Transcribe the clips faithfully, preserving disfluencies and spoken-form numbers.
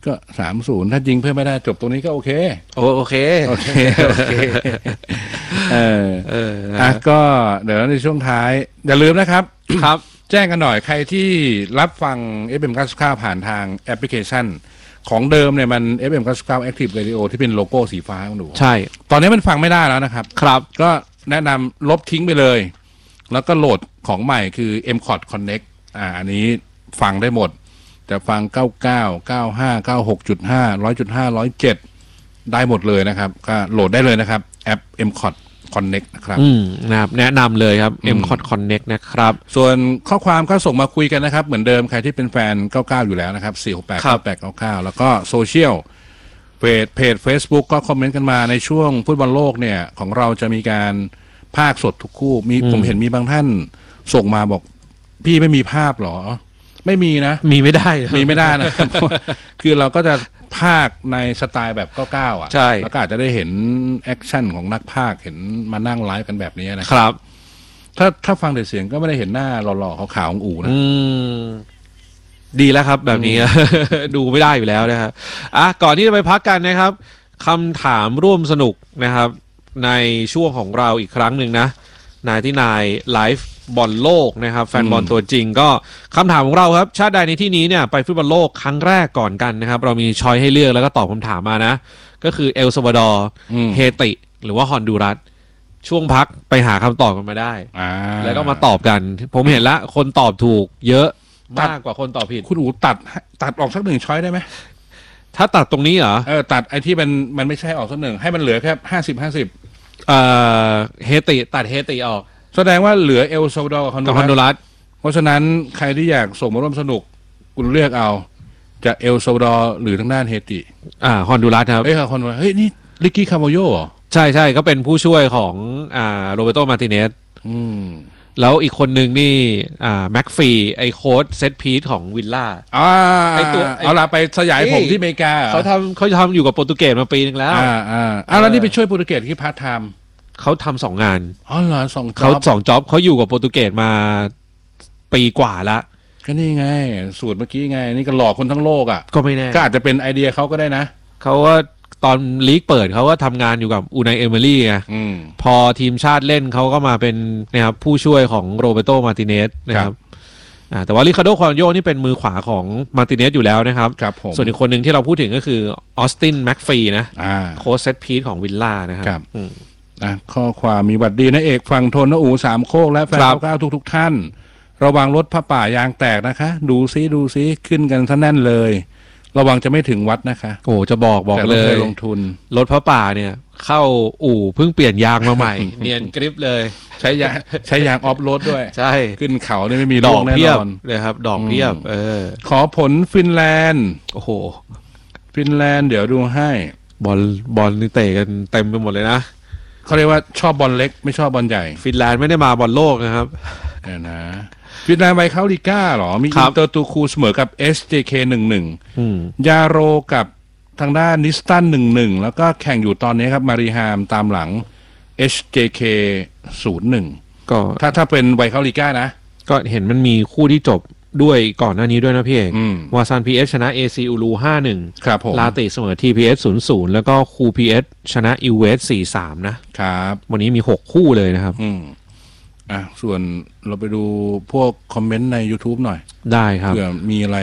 ก็ สามศูนย์ ถ้ายิงเพิ่มไม่ได้จบตรงนี้ก็โอเคโอโอเคโอเคโอเคเออเอออ่ะก็เดี๋ยวในช่วงท้ายอย่าลืมนะครับครับแจ้งกันหน่อยใครที่รับฟัง เอฟ เอ็ม เก้าสิบเก้า ผ่านทางแอปพลิเคชันของเดิมเนี่ยมัน เอฟ เอ็ม เก้าสิบเก้า Active Radio ที่เป็นโลโก้สีฟ้าของหนูใช่ตอนนี้มันฟังไม่ได้แล้วนะครับครับก็แนะนำลบทิ้งไปเลยแล้วก็โหลดของใหม่คือ เอ็ม คอร์ด Connect อ่าอันนี้ฟังได้หมดจะฟังเก้าสิบเก้า เก้าสิบห้า เก้าสิบหกจุดห้า หนึ่งร้อยจุดห้า หนึ่งร้อยเจ็ดได้หมดเลยนะครับก็โหลดได้เลยนะครับแอป เอ็ม คอร์ด Connect นะครับอืมนะครับแนะนำเลยครับ เอ็ม คอร์ด Connect นะครับส่วนข้อความก็ส่งมาคุยกันนะครับเหมือนเดิมใครที่เป็นแฟนเก้าสิบเก้าอยู่แล้วนะครับสี่ หก แปด เก้า แปด เก้า เก้าแล้วก็โซเชียลเพจเพจ Facebook ก็คอมเมนต์กันมาในช่วงฟุตบอลโลกเนี่ยของเราจะมีการภาคสดทุกคู่มีผมเห็นมีบางท่านส่งมาบอกพี่ไม่มีภาพหรอไม่มีนะมีไม่ได้มีไม่ได้นะคือเราก็จะภาคในสไตล์แบบเก้าสิบเก้าอ่ะใช่แล้วก็อาจจะได้เห็นแอคชั่นของนักภาคเห็นมานั่งไลฟ์กันแบบนี้นะครับถ้าถ้าฟังแต่เสียงก็ไม่ได้เห็นหน้าหล่อๆขาวๆของอู๋นะอืมดีแล้วครับแบบนี้ดูไม่ได้อยู่แล้วนะครับอ่ะก่อนที่จะไปพักกันนะครับคำถามร่วมสนุกนะครับในช่วงของเราอีกครั้งหนึ่งนะนายที่นายไลฟ์บอลโลกนะครับแฟนบอลตัวจริงก็คำถามของเราครับชาติใดในที่นี้เนี่ยไปฟุตบอลโลกครั้งแรกก่อนกันนะครับเรามีช้อยให้เลือกแล้วก็ตอบคำถามมานะก็คือเอลซัลวาดอร์เฮติหรือว่าฮอนดูรัสช่วงพักไปหาคำตอบกันมาได้แล้วก็มาตอบกันผมเห็นละคนตอบถูกเยอะมากกว่าคนตอบผิดคุณอู๋ตัดตัดออกสักหนึ่งช้อยได้ไหมถ้าตัดตรงนี้เหรอเออตัดไอ้ที่มันมันไม่ใช่ออกสักหนึ่งให้มันเหลือแค่ห้าสิบห้าสิบเอ่อเฮติตัดเฮติออกแสดงว่าเหลือเอลซัลวาดอร์กับฮอนดูรัสเพราะฉะนั้นใครที่อยากส่งมาร่วมสนุกคุณเลือกเอาจะเอลซัลวาดอร์หรือทางด้านเฮติอ่าฮอนดูรัสครับเอ้ยฮอนดูรัสเฮ้ยนี่ริกกี้คาโมโยเหรอใช่ใช่ก็เป็นผู้ช่วยของอ่าโรเบโตมาร์ติเนสอืมแล้วอีกคนนึงนี่อ่าแม็กฟีไอโค้ดเซตพีซของวิลล่าอ่าไอตัวเอาละไปสยายผมที่อเมริกาเขาทำเขาทำอยู่กับโปรตุเกสมาปีนึงแล้วอ่าอ่าอ่าแล้วนี่ไปช่วยโปรตุเกสที่พาร์ทไทม์เขาทำสองงานอ๋อเหรอสองจ็อบเขาสองจ็อบเขาอยู่กับโปรตุเกสมาปีกว่าละก็นี่ไงสูตรเมื่อกี้ไงนี่ก็หลอกคนทั้งโลกอ่ะก็ไม่แน่ก็อาจจะเป็นไอเดียเขาก็ได้นะเขาว่าตอนลีกเปิดเขาก็ทำงานอยู่กับอูไนเอเมอรี่ไงพอทีมชาติเล่นเขาก็มาเป็นนะครับผู้ช่วยของโรเบโตมาร์ติเนสนะครับแต่ว่าริคาร์โดคอนโยนี่เป็นมือขวาของมาร์ติเนสอยู่แล้วนะครับส่วนอีกคนหนึ่งที่เราพูดถึงก็คือออสตินแม็กฟีนะโค้ชเซตพีซของวิลล่านะครับอ่ะข้อความมีบัตรดีนะเอกฝั่งทนนะอูสามโคกและแฟนเก้าทุกทุกท่านระวังรถผ้าป่ายางแตกนะคะดูซิดูซิขึ้นกันซะแน่นเลยระวังจะไม่ถึงวัดนะคะโอ้จะบอกบอกเลยลงทุนรถผ้าป่าเนี่ยเข้าอู่เพิ่งเปลี่ยนยางมาใหม่ เนียนกริปเลยใช้ยางใช้ยางออฟโรดด้วยใช่ขึ้นเขาเนี่ยไม่มีดอกแน่นอนเลยครับดอกเพียบเออขอผลฟินแลนด์โอ้โหฟินแลนด์เดี๋ยวดูให้บอลบอลนี่เตะกันเต็มไปหมดเลยนะเขาเรียกว่าชอบบอลเล็กไม่ชอบบอลใหญ่ฟินแลนด์ไม่ได้มาบอลโลกนะครับเนี่ยนะฟินแลนด์ไปเข้าลีก้าหรอมีอินเตอร์ตูคูเสมอกับ เอส เจ เค หนึ่งหนึ่งยาโรกับทางด้านนิสตันหนึ่งหนึ่งแล้วก็แข่งอยู่ตอนนี้ครับมาริฮามตามหลัง เอส เจ เค ศูนย์หนึ่งก็ถ้าถ้าเป็นไวเข้าลีก้านะก็เห็นมันมีคู่ที่จบด้วยก่อนหน้านี้ด้วยนะพี่เอกวาซาน พี เอส ชนะ เอ ซี อูรู ห้าหนึ่งครับผมลาติเสมอ ที พี เอส ศูนย์ศูนย์ แล้วก็คู พี เอส ชนะอิวเวส สี่สาม นะครับวันนี้มีหกคู่เลยนะครับอืมอ่ะส่วนเราไปดูพวกคอมเมนต์ใน YouTube หน่อยได้ครับเผื่อมีอะไร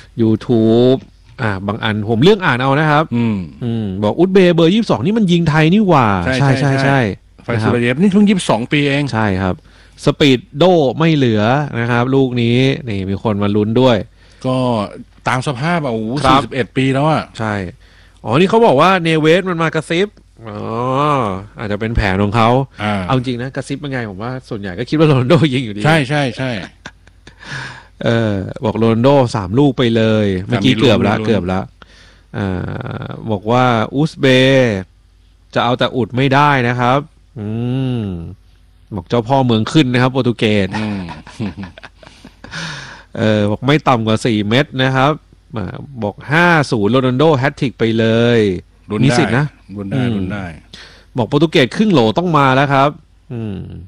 YouTube อ่าบางอันผมเรื่องอ่านเอานะครับอืมอืมบอกอุซเบย์เบอร์ยี่สิบสองนี่มันยิงไทยนี่หว่าใช่ใช่ใช่ไฟซูเรเยฟนี่เพิ่งยี่สิบสองปีเองใช่ครับสปีดโดไม่เหลือนะครับลูกนี้นี่มีคนมาลุ้นด้วยก็ตามสภาพอ่ะโอ้โหสี่สิบเอ็ดปีแล้วอ่ะใช่อ๋อนี่เขาบอกว่าเนเวสมันมากระซิบอ๋ออาจจะเป็นแผนของเขาเอาจริงนะกระซิบยังไงผมว่าส่วนใหญ่ก็คิดว่าโรนัลโดยิงอยู่ดีใช่ใช่ใช่เออบอกโรนัลโดสามลูกไปเลยเมื่อกี้เกือบแล้วเกือบแล้วอ่าบอกว่าอุซเบย์จะเอาแต่อุดไม่ได้นะครับอืมบอกเจ้าพ่อเมืองขึ้นนะครับโปรตุเกสเออบอกไม่ต่ำกว่าสี่เม็ดนะครับบอกห้าศูนย์โรนัลโดแฮตทริกไปเลยมีสิทธินะรุนได้รุนได้บอกโปรตุเกสครึ่งโหลต้องมาแล้วครับอืม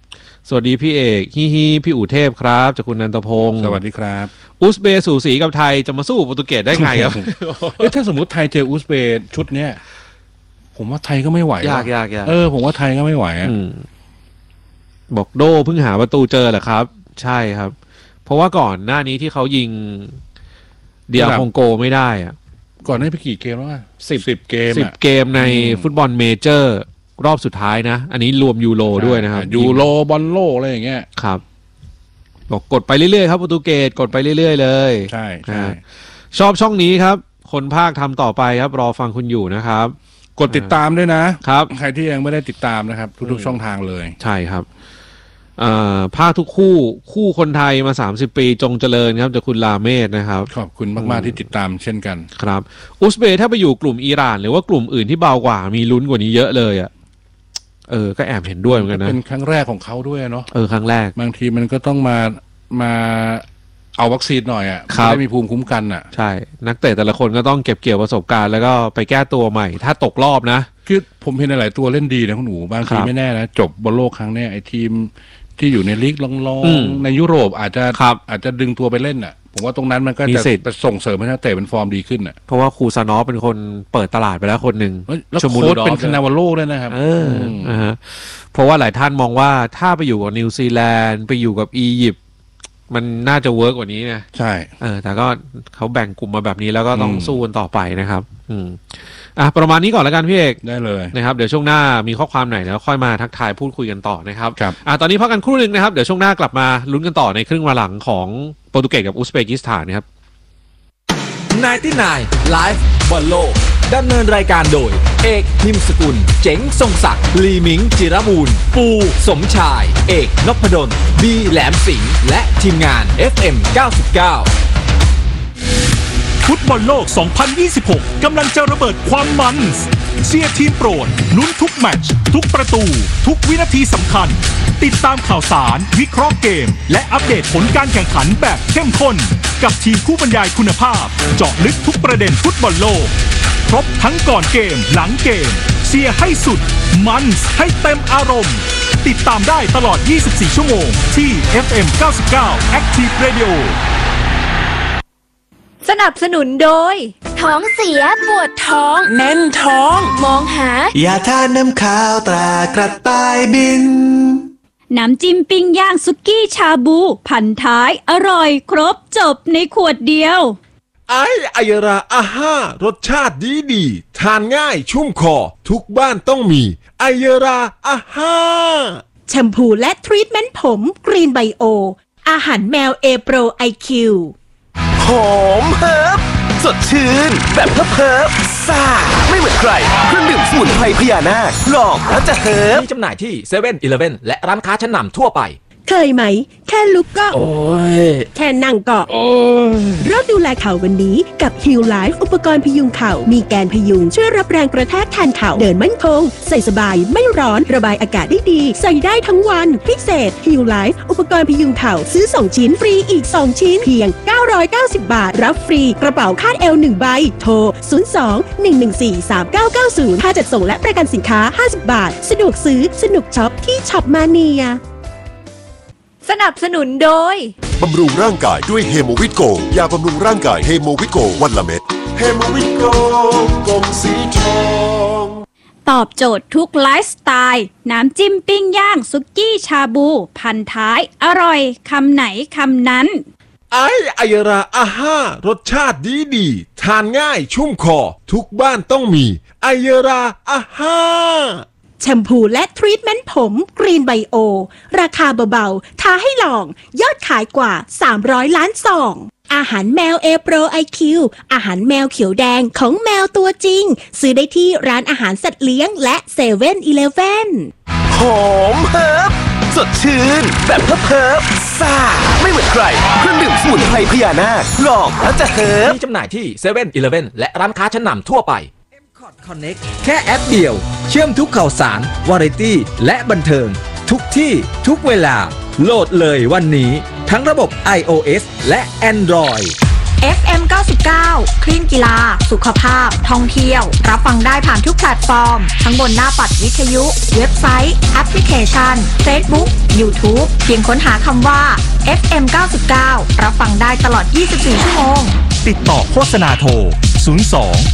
สวัสดีพี่เอกฮิฮิพี่อู๋เทพครับจากคุณนันทพงศ์สวัสดีครับอุซเบย์สูสีกับไทยจะมาสู้โปรตุเกสได้ไงครับเอ้ถ้าสมมติไทยเจออุซเบย์ชุดเนี้ยผมว่าไทยก็ไม่ไหวยากยากยากเออผมว่าไทยก็ไม่ไหวอ่ะบอกโดเพิ่งหาประตูเจอเหรอครับใช่ครับเพราะว่าก่อนหน้านี้ที่เขายิงเดียคองโกไม่ได้อ่ะก่อนหน้าไปกี่เกมแล้วอ่ะสิบสิบเกมสิบเกมในฟุตบอลเมเจอร์รอบสุดท้ายนะอันนี้รวมยูโรด้วยนะครับยูโรบอลโลกอะไรอย่างเงี้ยครับบอกกดไปเรื่อยๆครับโปรตุเกสกดไปเรื่อยๆเลยใช่ใช่ชอบช่องนี้ครับคนภาคทำต่อไปครับรอฟังคุณอยู่นะครับกดติดตามด้วยนะครับใครที่ยังไม่ได้ติดตามนะครับทุกๆช่องทางเลยใช่ครับภาคทุกคู่คู่คนไทยมาสามสิบปีจงเจริญครับจากคุณลาเมศนะครับขอบคุณมากๆที่ติดตามเช่นกันครับอุซเบย์ถ้าไปอยู่กลุ่มอิหร่านหรือว่ากลุ่มอื่นที่เบากว่ามีลุ้นกว่านี้เยอะเลยอ่ะเออก็แอบเห็นด้วยเหมือนกันนะเป็นครั้งแรกของเขาด้วยเนาะเออครั้งแรกบางทีมันก็ต้องมามาเอาวัคซีนหน่อยอ่ะไม่มีภูมิคุ้มกันอ่ะใช่นักเตะแต่ละคนก็ต้องเก็บเกี่ยวประสบการณ์แล้วก็ไปแก้ตัวใหม่ถ้าตกรอบนะคือผมเห็นหลายตัวเล่นดีนะคุณหนูบางทีไม่แน่นะจบบอลโลกครั้งนี้ไอ้ทีมที่อยู่ในลีกลองๆในยุโรปอาจจะอาจจะดึงตัวไปเล่นอ่ะผมว่าตรงนั้นมันก็จะไปส่งเสริมให้นักเตะเป็นฟอร์มดีขึ้นอ่ะเพราะว่าครูซานอฟเป็นคนเปิดตลาดไปแล้วคนหนึ่งแล้วโค้ชเป็นคานาวาโลด้วยนะครับเออนะฮะเพราะว่าหลายท่านมองว่าถ้าไปอยู่กับนิวซีแลนด์ไปอยู่กับอียิปต์มันน่าจะเวิร์กกว่านี้นะใช่เออแต่ก็เขาแบ่งกลุ่มมาแบบนี้แล้วก็ต้องสู้กันต่อไปนะครับอืมอ่ะประมาณนี้ก่อนแล้วกันพี่เอกได้เลยนะครับเดี๋ยวช่วงหน้ามีข้อความไหนแล้วค่อยมาทักทายพูดคุยกันต่อนะครับครับอ่ะตอนนี้พักกันครู่นึงนะครับเดี๋ยวช่วงหน้ากลับมาลุ้นกันต่อในครึ่งวันหลังของโปรตุเกสกับอุซเบกิสถานนะครับนายที่นายไลฟ์บอลโลกดำเนินรายการโดยเอกพิมพ์สกุลเจ๋งทรงศักดิ์ลีมิงจิรมูลปูสมชายเอกนพดลบีแหลมสิงห์และทีมงาน เอฟ เอ็ม เก้าสิบเก้าฟุตบอลโลก สองพันยี่สิบหก กำลังจะระเบิดความมันเชียร์ทีมโปรดลุ้นทุกแมตช์ทุกประตูทุกวินาทีสำคัญติดตามข่าวสารวิเคราะห์เกมและอัปเดตผลการแข่งขันแบบเข้มข้นกับทีมผู้บรรยายคุณภาพเจาะลึกทุกประเด็นฟุตบอลโลกครบทั้งก่อนเกมหลังเกมเชียร์ให้สุดมันให้เต็มอารมณ์ติดตามได้ตลอดยี่สิบสี่ชั่วโมงที่ เอฟ เอ็ม เก้าสิบเก้า Active Radio สนับสนุนโดยท้องเสียปวดท้องแน่นท้องมองหายาทาน้ำข้าวตรากระต่ายบินน้ำจิ้มปิ้งย่างสุกี้ชาบูพันท้ายอร่อยครบจบในขวดเดียวไอไอยราอาห้ารสชาติดีดีทานง่ายชุ่มคอทุกบ้านต้องมีไอยราอาห้าแชมพูและทรีทเมนต์ผมกรีนไบโออาหารแมวเอโปรไอคิวหอมเฮิร์บสดชื่นแบบเพิบๆซ่าไม่เหมือนใครเครื่องดื่มสมุนไพรพญานาคลองแล้วจะเฮิร์บมีจำหน่ายที่เซเว่นอีเลฟเว่นและร้านค้าชั้นนำทั่วไปเคยไหมแค่ลุกก็โอ้ยแค่นั่งก็โอ้ยเริ่มดูแลเข่าวันนี้กับ Heal Life อุปกรณ์พยุงเข่ามีแกนพยุงช่วยรับแรงกระแทกแทนเข่าเดินมั่นคงใส่สบายไม่ร้อนระบายอากาศได้ดีใส่ได้ทั้งวันพิเศษ Heal Life อุปกรณ์พยุงเข่าซื้อสองชิ้นฟรีอีกสองชิ้นเพียงเก้าร้อยเก้าสิบบาทรับฟรีกระเป๋าคาดเอวหนึ่งใบโทรศูนย์ สอง หนึ่ง หนึ่ง สี่ สาม เก้า เก้า ศูนย์ค่าจัดส่งและประกันสินค้าห้าสิบบาทสะดวกซื้อสนุกช็อปที่ช็อปมาเนียสนับสนุนโดยบำรุงร่างกายด้วยเฮโมวิตโกยาบำรุงร่างกายเฮโมวิตโกวันละเม็ดเฮโมวิตโกกลมสีทองตอบโจทย์ทุกไลฟ์สไตล์น้ำจิ้มปิ้งย่างสุกี้ชาบูพันท้ายอร่อยคำไหนคำนั้นไอไอราอาห้ารสชาติดีดีทานง่ายชุ่มคอทุกบ้านต้องมีไอราอาห้าแชมพูและทรีทเมนต์ผมกรีนไบโอราคาเบาๆท้าให้ลองยอดขายกว่าสามร้อยล้านซองอาหารแมวเอโปรไอคิวอาหารแมวเขียวแดงของแมวตัวจริงซื้อได้ที่ร้านอาหารสัตว์เลี้ยงและเซเว่นอีเลฟเว่นหอมเฮิร์บสดชื่นแบบเพิบๆซ่าไม่เหมือนใครเครื่องดื่มสมุนไพรพญานาคลองแล้วจะเฮิร์บมีจำหน่ายที่เซเว่นอีเลฟเว่นและร้านค้าชั้นนำทั่วไปConnect แค่แอปเดียวเชื่อมทุกข่าวสารวาไรตี้และบันเทิงทุกที่ทุกเวลาโหลดเลยวันนี้ทั้งระบบ iOS และ Android เอฟ เอ็ม เก้าสิบเก้า คลื่นกีฬาสุขภาพท่องเที่ยวรับฟังได้ผ่านทุกแพลตฟอร์มทั้งบนหน้าปัดวิทยุเว็บไซต์แอปพลิเคชัน Facebook YouTube เพียงค้นหาคำว่า เอฟ เอ็ม เก้าสิบเก้า รับฟังได้ตลอดยี่สิบสี่ชั่วโมงติดต่อโฆษณาโทรศูนย์ สอง